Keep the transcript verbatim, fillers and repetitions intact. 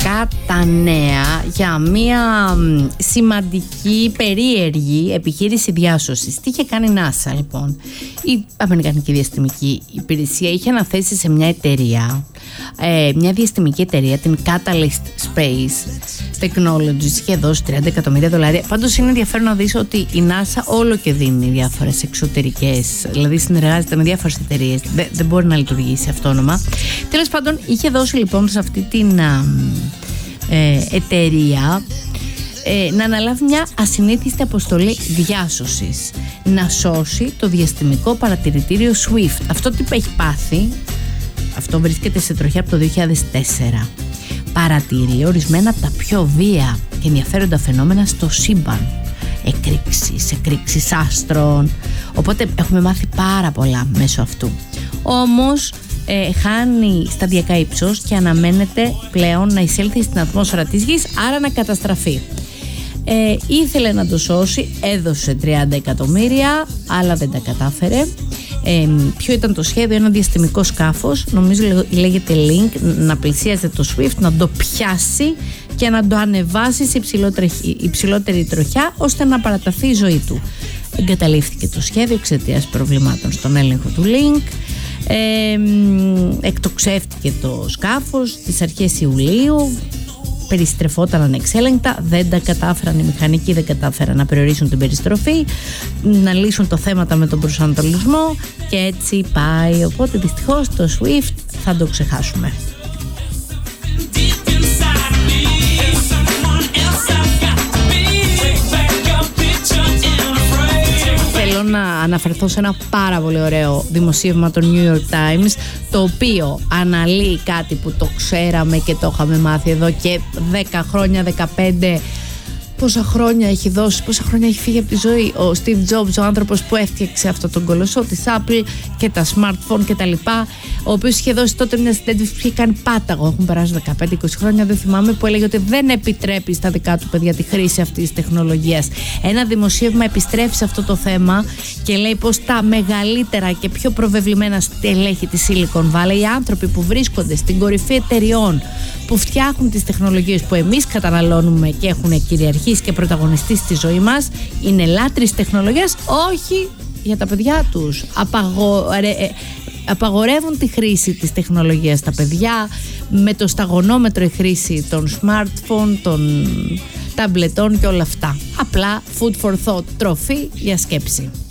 ουσιαστικά τα νέα για μια σημαντική, περίεργη επιχείρηση διάσωσης. Τι είχε κάνει η NASA λοιπόν? Η Αμερικανική Διαστημική Υπηρεσία είχε αναθέσει σε μια εταιρεία, ε, μια διαστημική εταιρεία, την Catalyst Space Technologies, είχε δώσει τριάντα εκατομμύρια δολάρια. Πάντως είναι ενδιαφέρον να δεις ότι η NASA όλο και δίνει διάφορες εξωτερικές, δηλαδή συνεργάζεται με διάφορες εταιρείες, δεν, δεν μπορεί να λειτουργήσει αυτόνομα. Τέλος πάντων, είχε δώσει λοιπόν σε αυτή την α, ε, εταιρεία ε, να αναλάβει μια ασυνήθιστη αποστολή διάσωσης, να σώσει το διαστημικό παρατηρητήριο Swift. Αυτό τι έχει πάθει? Αυτό βρίσκεται σε τροχιά από το δύο χιλιάδες τέσσερα. Παρατηρεί ορισμένα από τα πιο βία και ενδιαφέροντα φαινόμενα στο σύμπαν. Εκρήξεις, εκρήξεις άστρων. Οπότε έχουμε μάθει πάρα πολλά μέσω αυτού. Όμως ε, χάνει σταδιακά ύψος και αναμένεται πλέον να εισέλθει στην ατμόσφαιρα της Γης, άρα να καταστραφεί. Ε, ήθελε να το σώσει, έδωσε τριάντα εκατομμύρια, αλλά δεν τα κατάφερε. Ε, ποιο ήταν το σχέδιο? Ένα διαστημικό σκάφος, νομίζω λέγεται Link, να πλησίαζε το Swift, να το πιάσει και να το ανεβάσει σε υψηλότερη, υψηλότερη τροχιά, ώστε να παραταθεί η ζωή του. Εγκαταλείφθηκε το σχέδιο εξαιτίας προβλημάτων στον έλεγχο του Link. Ε, εκτοξεύτηκε το σκάφος στις αρχές Ιουλίου, περιστρεφόταν ανεξέλεγκτα, δεν τα κατάφεραν οι μηχανικοί, δεν κατάφεραν να περιορίσουν την περιστροφή, να λύσουν το θέματα με τον προσανατολισμό και έτσι πάει. Οπότε δυστυχώς το Swift θα το ξεχάσουμε. Θέλω να αναφερθώ σε ένα πάρα πολύ ωραίο δημοσίευμα των New York Times, το οποίο αναλύει κάτι που το ξέραμε και το είχαμε μάθει εδώ και δέκα χρόνια, δεκαπέντε. Πόσα χρόνια έχει δώσει, πόσα χρόνια έχει φύγει από τη ζωή ο Steve Jobs, ο άνθρωπος που έφτιαξε αυτό τον κολοσσό της Apple και τα smartphone και τα λοιπά, ο οποίος είχε δώσει τότε μια συνέντευξη που είχε κάνει πάταγο, έχουν περάσει δεκαπέντε είκοσι χρόνια, δεν θυμάμαι, που έλεγε ότι δεν επιτρέπει στα δικά του παιδιά τη χρήση αυτής της τεχνολογίας. Ένα δημοσίευμα επιστρέφει σε αυτό το θέμα και λέει πως τα μεγαλύτερα και πιο προβεβλημένα στελέχη της Silicon Valley, οι άνθρωποι που βρίσκονται στην κορυφή εταιριών που φτιάχνουν τις τεχνολογίες που εμείς καταναλώνουμε και έχουν κυριαρχήσει και πρωταγωνιστεί στη ζωή μας, είναι λάτρεις τεχνολογίας, όχι για τα παιδιά τους. Απαγορε... Απαγορεύουν τη χρήση της τεχνολογίας στα παιδιά, με το σταγονόμετρο η χρήση των smartphone, των ταμπλετών και όλα αυτά. Απλά food for thought, τροφή για σκέψη.